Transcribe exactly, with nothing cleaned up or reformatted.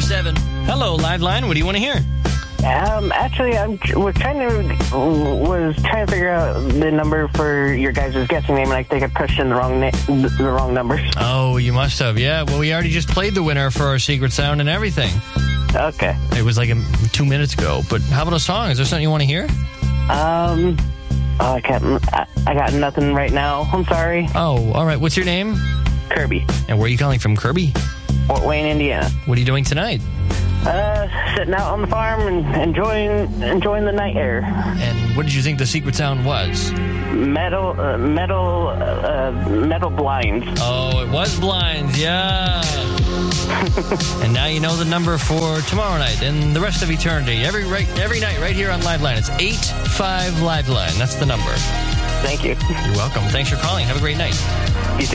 seven. Hello, Liveline. What do you want to hear? Um, actually, I was trying to was trying to figure out the number for your guys' guessing name, and I think I pushed in the wrong na- the wrong numbers. Oh, you must have. Yeah. Well, we already just played the winner for our secret sound and everything. Okay. It was like a, two minutes ago. But how about a song? Is there something you want to hear? Um, oh, I can't. I, I got nothing right now. I'm sorry. Oh, all right. What's your name? Kirby. And where are you calling from, Kirby? Fort Wayne, Indiana. What are you doing tonight? Uh, sitting out on the farm and enjoying enjoying the night air. And what did you think the secret sound was? Metal, uh, metal, uh, metal blinds. Oh, it was blinds, yeah. And now you know the number for tomorrow night and the rest of eternity. Every right, every night, right here on Liveline. It's eight five Liveline. That's the number. Thank you. You're welcome. Thanks for calling. Have a great night.